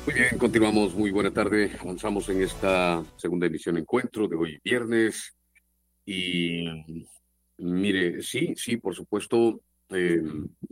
Muy bien, continuamos. Muy buena tarde. Avanzamos en esta segunda emisión Encuentro de hoy viernes. Y mire, sí, por supuesto, eh,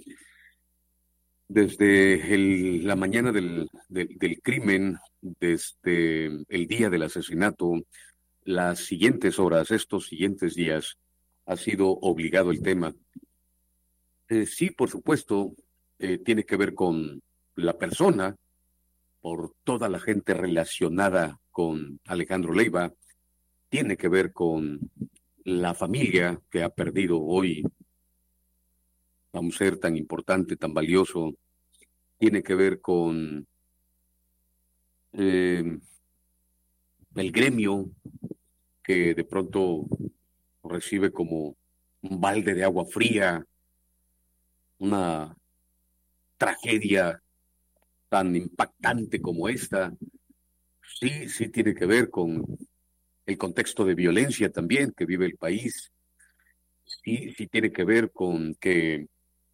desde la mañana del crimen, desde el día del asesinato, las siguientes horas, estos siguientes días, ha sido obligado el tema. Sí, por supuesto, tiene que ver con la persona, por toda la gente relacionada con Alejandro Leiva, tiene que ver con la familia que ha perdido hoy a un ser tan importante, tan valioso, tiene que ver con eh, el gremio que de pronto recibe como un balde de agua fría, una tragedia tan impactante como esta. Sí, tiene que ver con el contexto de violencia también que vive el país. Sí, tiene que ver con que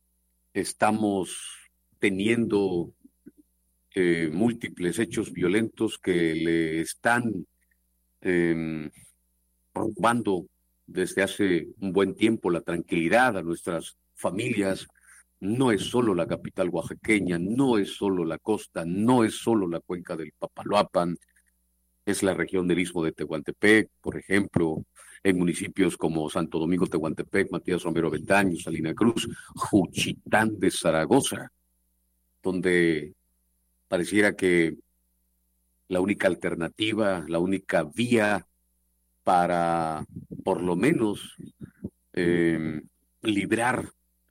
estamos teniendo múltiples hechos violentos que le están eh, robando desde hace un buen tiempo la tranquilidad a nuestras familias. No es solo la capital oaxaqueña, no es solo la costa, no es solo la cuenca del Papaloapan, es la región del Istmo de Tehuantepec, por ejemplo, en municipios como Santo Domingo Tehuantepec, Matías Romero Betaño, Salina Cruz, Juchitán de Zaragoza, donde pareciera que la única alternativa, la única vía para por lo menos eh, librar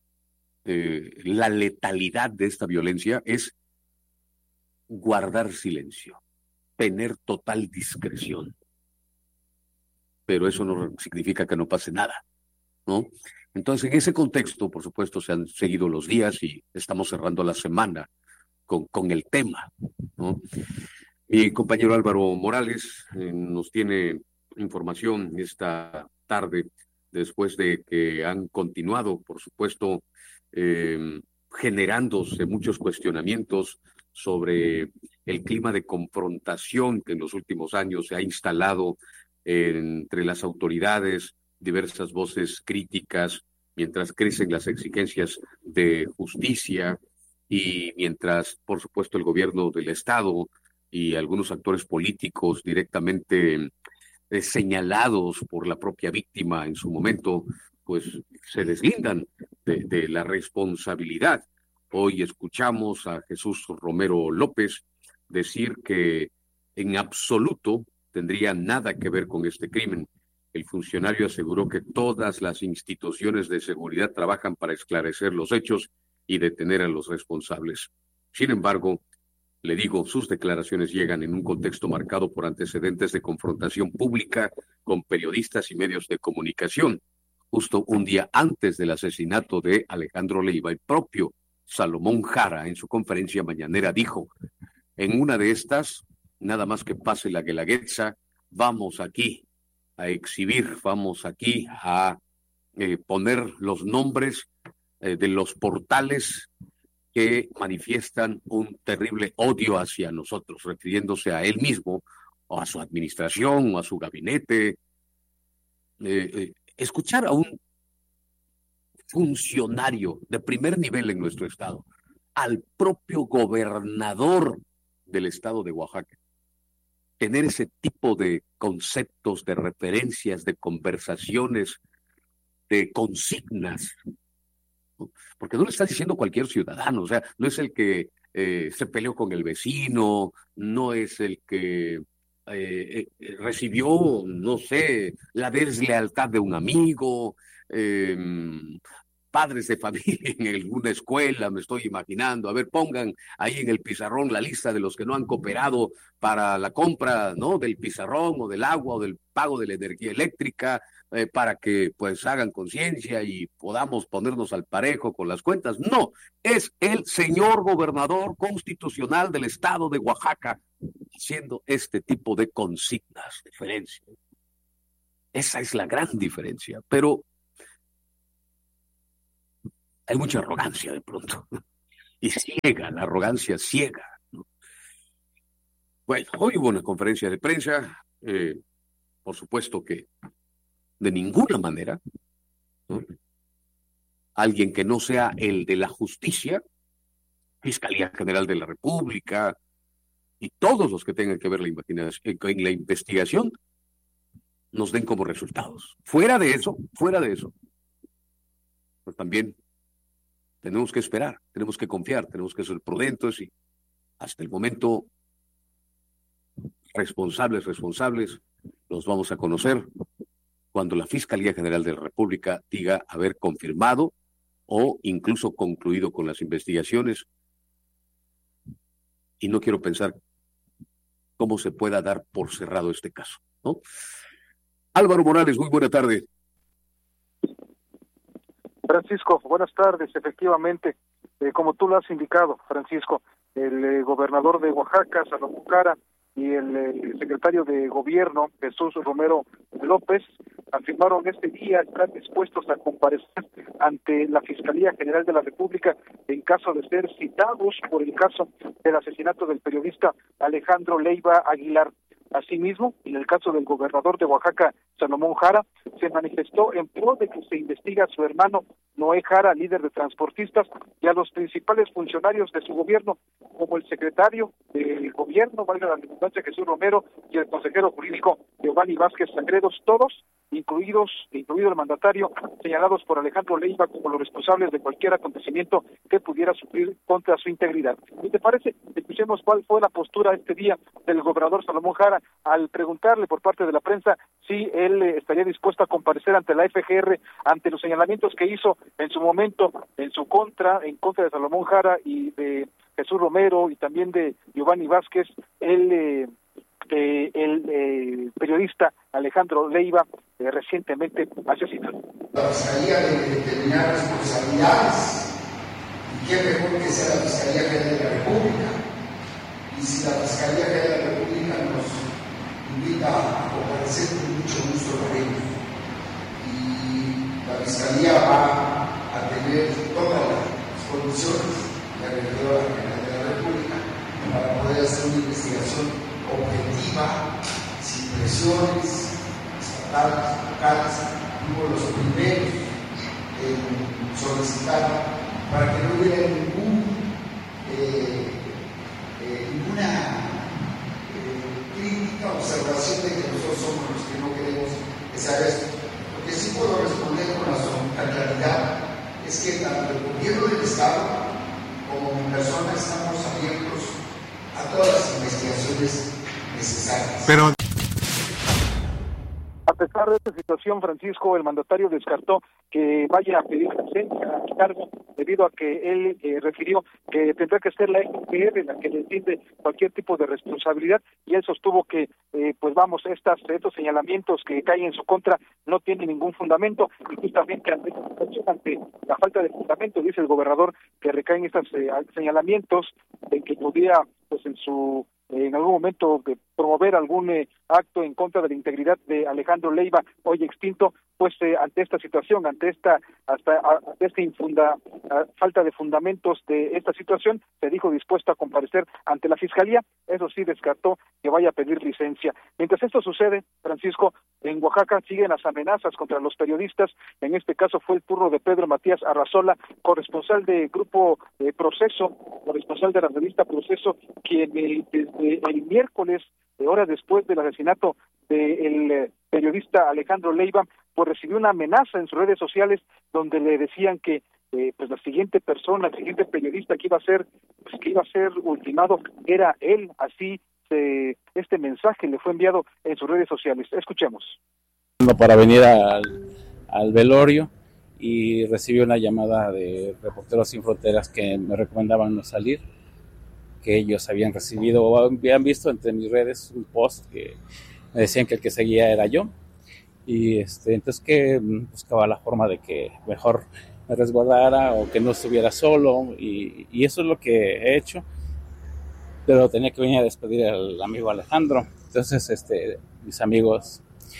la letalidad de esta violencia es guardar silencio, tener total discreción. Pero eso no significa que no pase nada, ¿no? Entonces, en ese contexto, por supuesto, se han seguido los días y estamos cerrando la semana con el tema, ¿no? Mi compañero Álvaro Morales nos tiene información esta tarde, después de que han continuado, por supuesto, eh, generándose muchos cuestionamientos sobre el clima de confrontación que en los últimos años se ha instalado entre las autoridades, diversas voces críticas, mientras crecen las exigencias de justicia y mientras, por supuesto, el gobierno del Estado y algunos actores políticos directamente señalados por la propia víctima en su momento, pues se deslindan de la responsabilidad. Hoy escuchamos a Jesús Romero López decir que en absoluto tendría nada que ver con este crimen. El funcionario aseguró que todas las instituciones de seguridad trabajan para esclarecer los hechos y detener a los responsables. Sin embargo, le digo, sus declaraciones llegan en un contexto marcado por antecedentes de confrontación pública con periodistas y medios de comunicación. Justo un día antes del asesinato de Alejandro Leiva, el propio Salomón Jara, en su conferencia mañanera, dijo: en una de estas, nada más que pase la Guelaguetza, vamos aquí a exhibir, vamos aquí a poner los nombres de los portales que manifiestan un terrible odio hacia nosotros, refiriéndose a él mismo, o a su administración, o a su gabinete. Escuchar a un funcionario de primer nivel en nuestro estado, al propio gobernador del estado de Oaxaca, tener ese tipo de conceptos, de referencias, de conversaciones, de consignas, porque no lo está diciendo cualquier ciudadano, o sea, no es el que se peleó con el vecino, no es el que recibió, no sé, la deslealtad de un amigo, eh, padres de familia en alguna escuela, me estoy imaginando. A ver, pongan ahí en el pizarrón la lista de los que no han cooperado para la compra, ¿no?, del pizarrón o del agua o del pago de la energía eléctrica, para que pues hagan conciencia y podamos ponernos al parejo con las cuentas. No, es el señor gobernador constitucional del estado de Oaxaca haciendo este tipo de consignas, diferencia. Esa es la gran diferencia, pero hay mucha arrogancia de pronto y ciega, la arrogancia ciega, ¿no? Bueno, hoy hubo una conferencia de prensa, por supuesto que de ninguna manera, ¿no?, alguien que no sea el de la justicia, Fiscalía General de la República y todos los que tengan que ver en la investigación, nos den como resultados. Fuera de eso, pues también tenemos que esperar, tenemos que confiar, tenemos que ser prudentes y hasta el momento responsables los vamos a conocer cuando la Fiscalía General de la República diga haber confirmado o incluso concluido con las investigaciones. Y no quiero pensar cómo se pueda dar por cerrado este caso, ¿no? Álvaro Morales, muy buena tarde. Francisco, buenas tardes. Efectivamente, como tú lo has indicado, Francisco, el gobernador de Oaxaca, Salomón Jara, y el secretario de Gobierno, Jesús Romero López, afirmaron este día estar dispuestos a comparecer ante la Fiscalía General de la República en caso de ser citados por el caso del asesinato del periodista Alejandro Leiva Aguilar. Asimismo, en el caso del gobernador de Oaxaca, Salomón Jara, se manifestó en pro de que se investigue a su hermano Noé Jara, líder de transportistas, y a los principales funcionarios de su gobierno, como el secretario del gobierno, valga la redundancia, Jesús Romero, y el consejero jurídico Giovanni Vázquez Sagredos, todos, incluido el mandatario, señalados por Alejandro Leiva como los responsables de cualquier acontecimiento que pudiera sufrir contra su integridad. ¿Y te parece? Escuchemos cuál fue la postura este día del gobernador Salomón Jara al preguntarle por parte de la prensa si él estaría dispuesto a comparecer ante la FGR ante los señalamientos que hizo en su momento en contra de Salomón Jara y de Jesús Romero y también de Giovanni Vázquez, el periodista Alejandro Leiva, recientemente asesinado. La Fiscalía debe determinar responsabilidades, y qué mejor que sea la Fiscalía General de la República. Y si la Fiscalía General de la República nos invita a comparecer, con mucho gusto lo haremos. Y la Fiscalía va a tener todas las condiciones de la Regidora General de la República para poder hacer una investigación objetiva, sin presiones estatales, locales. Fuimos los primeros en solicitar para que no hubiera ninguna crítica o observación de que nosotros somos los que no queremos que se haga esto. Lo que sí puedo responder con la claridad es que tanto el gobierno del Estado como mi persona estamos abiertos a todas las investigaciones necesarias. Pero a pesar de esta situación, Francisco, el mandatario descartó que vaya a pedir licencia a cargo debido a que él refirió que tendrá que ser la FGR la que le entiende cualquier tipo de responsabilidad, y él sostuvo que estos señalamientos que caen en su contra no tienen ningún fundamento, y justamente ante la falta de fundamento, dice el gobernador, que recaen estos señalamientos de que podría en algún momento promover algún acto en contra de la integridad de Alejandro Leiva, hoy extinto, pues ante esta situación, ante esta falta de fundamentos de esta situación, se dijo dispuesto a comparecer ante la Fiscalía. Eso sí, descartó que vaya a pedir licencia. Mientras esto sucede, Francisco, en Oaxaca siguen las amenazas contra los periodistas. En este caso fue el turno de Pedro Matías Arrazola, corresponsal de Grupo Proceso, corresponsal de la revista Proceso, quien desde el miércoles, horas después del asesinato del periodista Alejandro Leiva, pues recibió una amenaza en sus redes sociales donde le decían que pues la siguiente persona, el siguiente periodista que iba a ser ultimado era él. Así este mensaje le fue enviado en sus redes sociales. Escuchemos. Para venir al velorio y recibí una llamada de Reporteros Sin Fronteras que me recomendaban no salir, que ellos habían recibido o habían visto entre mis redes un post que me decían que el que seguía era yo, y entonces que buscaba la forma de que mejor me resguardara o que no estuviera solo, y eso es lo que he hecho, pero tenía que venir a despedir al amigo Alejandro. Entonces mis amigos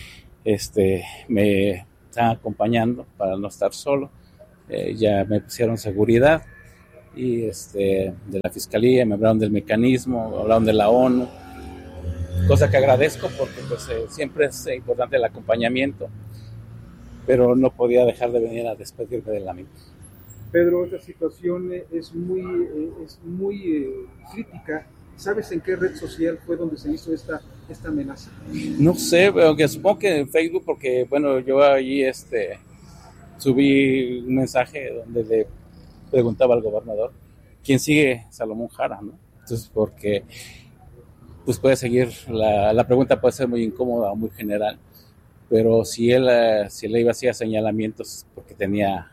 me están acompañando para no estar solo. Ya me pusieron seguridad y de la Fiscalía, me hablaron del mecanismo, hablaron de la ONU, cosa que agradezco porque pues siempre es importante el acompañamiento, pero no podía dejar de venir a despedirme del amigo. Pedro, esta situación es muy crítica. ¿Sabes en qué red social fue donde se hizo esta amenaza? No sé, aunque supongo que en Facebook, porque bueno, yo allí subí un mensaje donde le preguntaba al gobernador quién sigue Salomón Jara, ¿no? Entonces, porque pues puede seguir, la pregunta puede ser muy incómoda o muy general, pero si él iba a hacer señalamientos porque tenía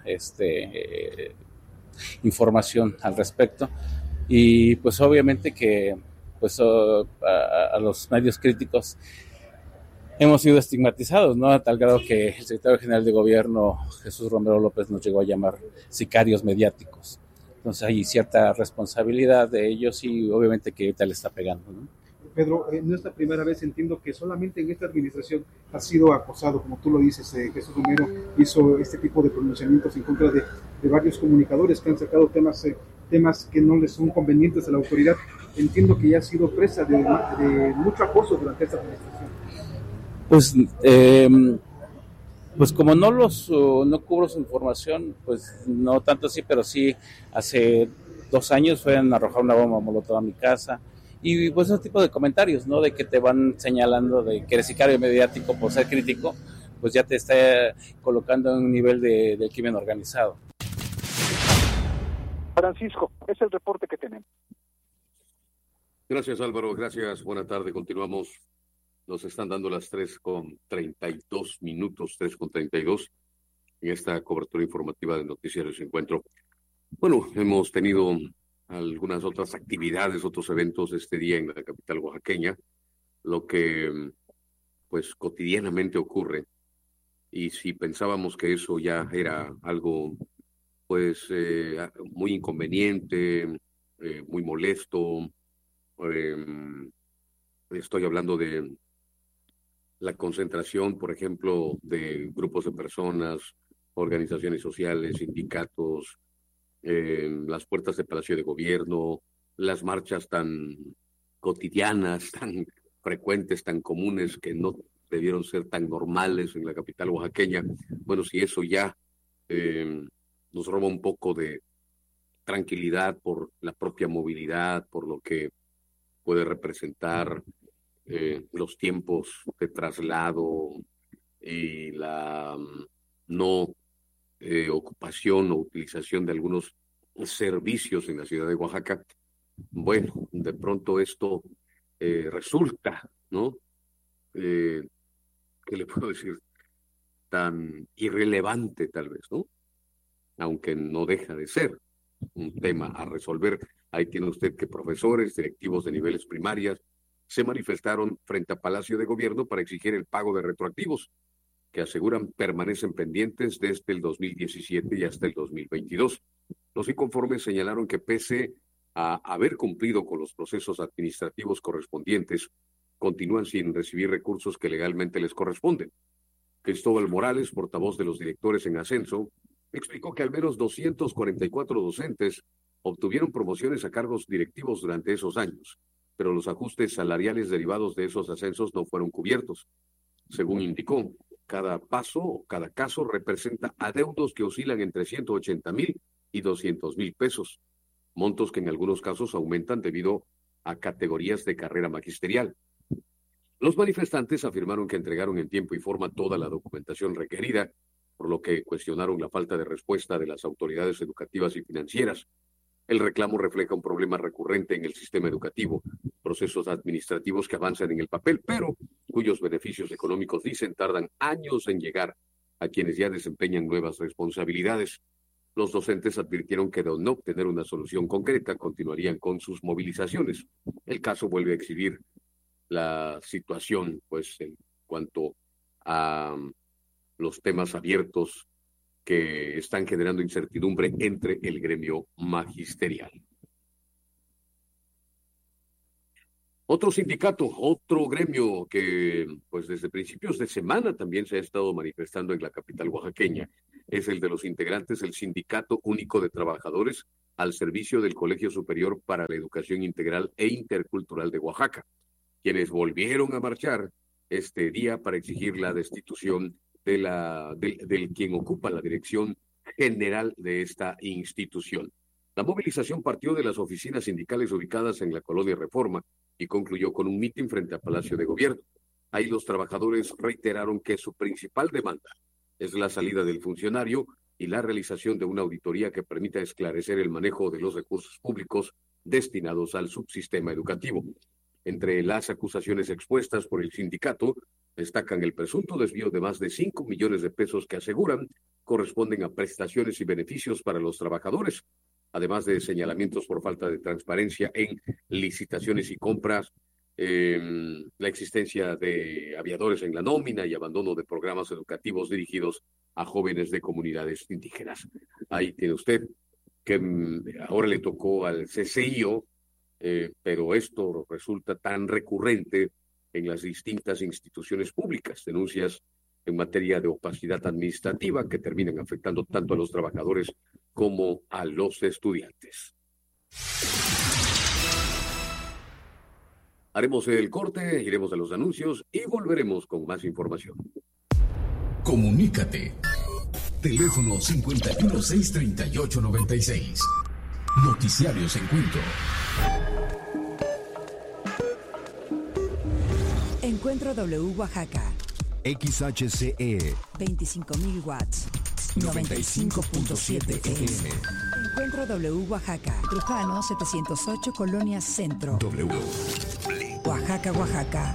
información al respecto, y pues obviamente que pues a los medios críticos hemos sido estigmatizados, ¿no? A tal grado que el secretario general de gobierno, Jesús Romero López, nos llegó a llamar sicarios mediáticos. Entonces hay cierta responsabilidad de ellos y obviamente que ahorita le está pegando, ¿no? Pedro, no es la primera vez, entiendo que solamente en esta administración ha sido acosado, como tú lo dices. Jesús Romero hizo este tipo de pronunciamientos en contra de varios comunicadores que han sacado temas que no les son convenientes a la autoridad. Entiendo que ya ha sido presa de mucho acoso durante esta administración. Pues como no cubro su información, pues no tanto así, pero sí hace 2 años fueron a arrojar una bomba molotov a mi casa. Y pues ese tipo de comentarios, ¿no? De que te van señalando de que eres sicario mediático por ser crítico, pues ya te está colocando en un nivel de crimen organizado. Francisco, es el reporte que tenemos. Gracias, Álvaro. Gracias. Buena tarde. Continuamos. Nos están dando las 3:32 minutos, 3:32, en esta cobertura informativa de Noticiarios Encuentro. Bueno, hemos tenido algunas otras actividades, otros eventos este día en la capital oaxaqueña, lo que pues cotidianamente ocurre. Y si pensábamos que eso ya era algo pues muy inconveniente, muy molesto, estoy hablando de la concentración, por ejemplo, de grupos de personas, organizaciones sociales, sindicatos, las puertas del Palacio de Gobierno, las marchas tan cotidianas, tan frecuentes, tan comunes, que no debieron ser tan normales en la capital oaxaqueña. Bueno, si eso ya nos roba un poco de tranquilidad por la propia movilidad, por lo que puede representar los tiempos de traslado y la no ocupación o utilización de algunos servicios en la ciudad de Oaxaca. Bueno, de pronto esto resulta, ¿no? ¿Qué le puedo decir? Tan irrelevante tal vez, ¿no? Aunque no deja de ser un tema a resolver. Ahí tiene usted que profesores, directivos de niveles primarias se manifestaron frente a Palacio de Gobierno para exigir el pago de retroactivos, que aseguran permanecen pendientes desde el 2017 y hasta el 2022. Los inconformes señalaron que pese a haber cumplido con los procesos administrativos correspondientes, continúan sin recibir recursos que legalmente les corresponden. Cristóbal Morales, portavoz de los directores en ascenso, explicó que al menos 244 docentes obtuvieron promociones a cargos directivos durante esos años, pero los ajustes salariales derivados de esos ascensos no fueron cubiertos. Según indicó, cada caso representa adeudos que oscilan entre 180,000 y 200,000 pesos, montos que en algunos casos aumentan debido a categorías de carrera magisterial. Los manifestantes afirmaron que entregaron en tiempo y forma toda la documentación requerida, por lo que cuestionaron la falta de respuesta de las autoridades educativas y financieras. El reclamo refleja un problema recurrente en el sistema educativo, procesos administrativos que avanzan en el papel, pero cuyos beneficios económicos, dicen, tardan años en llegar a quienes ya desempeñan nuevas responsabilidades. Los docentes advirtieron que de no obtener una solución concreta, continuarían con sus movilizaciones. El caso vuelve a exhibir la situación, pues, en cuanto a los temas abiertos que están generando incertidumbre entre el gremio magisterial. Otro sindicato, otro gremio que pues desde principios de semana también se ha estado manifestando en la capital oaxaqueña, es el de los integrantes del Sindicato Único de Trabajadores al servicio del Colegio Superior para la Educación Integral e Intercultural de Oaxaca. quienes volvieron a marchar este día para exigir la destitución del quien ocupa la dirección general de esta institución. La movilización partió de las oficinas sindicales ubicadas en la colonia Reforma y concluyó con un mitin frente al Palacio de Gobierno. Ahí los trabajadores reiteraron que su principal demanda es la salida del funcionario y la realización de una auditoría que permita esclarecer el manejo de los recursos públicos destinados al subsistema educativo. Entre las acusaciones expuestas por el sindicato, destacan el presunto desvío de más de 5 millones de pesos que aseguran corresponden a prestaciones y beneficios para los trabajadores, además de señalamientos por falta de transparencia en licitaciones y compras, la existencia de aviadores en la nómina y abandono de programas educativos dirigidos a jóvenes de comunidades indígenas. Ahí tiene usted que ahora le tocó al CCIO, pero esto resulta tan recurrente en las distintas instituciones públicas, denuncias en materia de opacidad administrativa que terminan afectando tanto a los trabajadores como a los estudiantes. Haremos el corte, iremos a los anuncios y volveremos con más información. Comunícate. Teléfono 5163896. Noticiarios Encuentro. Encuentro W Oaxaca. XHCE 25.000 watts. 95.7 FM. Encuentro W Oaxaca. Trujano 708 Colonia Centro. W. Oaxaca, Oaxaca.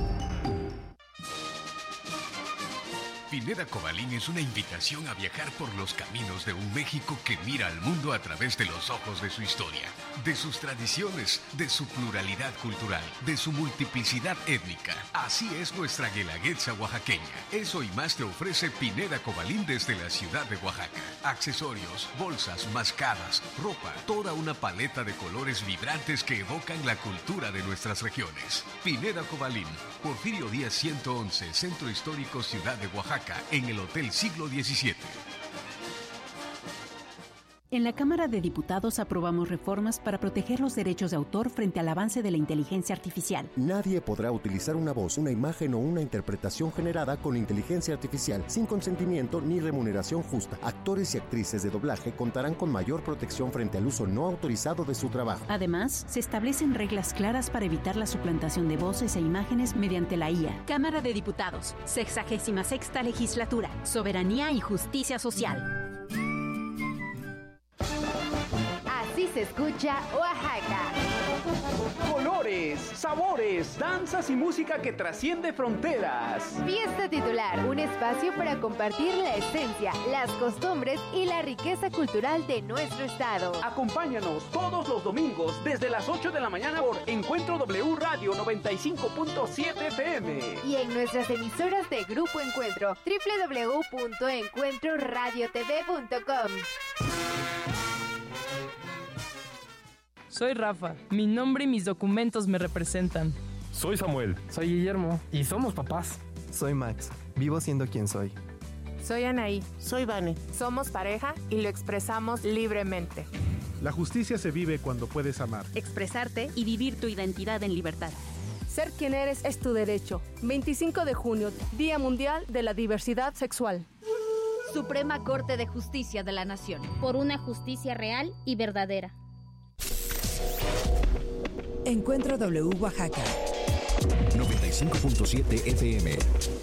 Pineda Cobalín es una invitación a viajar por los caminos de un México que mira al mundo a través de los ojos de su historia, de sus tradiciones, de su pluralidad cultural, de su multiplicidad étnica. Así es nuestra guelaguetza oaxaqueña. Eso y más te ofrece Pineda Cobalín desde la ciudad de Oaxaca. Accesorios, bolsas, mascadas, ropa, toda una paleta de colores vibrantes que evocan la cultura de nuestras regiones. Pineda Cobalín, Porfirio Díaz 111, Centro Histórico Ciudad de Oaxaca, en el Hotel Siglo XVII. En la Cámara de Diputados aprobamos reformas para proteger los derechos de autor frente al avance de la inteligencia artificial. Nadie podrá utilizar una voz, una imagen o una interpretación generada con inteligencia artificial sin consentimiento ni remuneración justa. Actores y actrices de doblaje contarán con mayor protección frente al uso no autorizado de su trabajo. Además, se establecen reglas claras para evitar la suplantación de voces e imágenes mediante la IA. Cámara de Diputados, 66ª Legislatura, Soberanía y Justicia Social. Así se escucha Oaxaca. Colores, sabores, danzas y música que trasciende fronteras. Fiesta Titular, un espacio para compartir la esencia, las costumbres y la riqueza cultural de nuestro estado. Acompáñanos todos los domingos desde las 8 de la mañana por Encuentro W Radio 95.7 FM. Y en nuestras emisoras de Grupo Encuentro, www.encuentroradiotv.com. Soy Rafa, mi nombre y mis documentos me representan. Soy Samuel. Soy Guillermo. Y somos papás. Soy Max, vivo siendo quien soy. Soy Anaí. Soy Vane. Somos pareja y lo expresamos libremente. La justicia se vive cuando puedes amar, expresarte y vivir tu identidad en libertad. Ser quien eres es tu derecho. 25 de junio, Día Mundial de la Diversidad Sexual. Suprema Corte de Justicia de la Nación. Por una justicia real y verdadera. Encuentro W Oaxaca. 95.7 FM.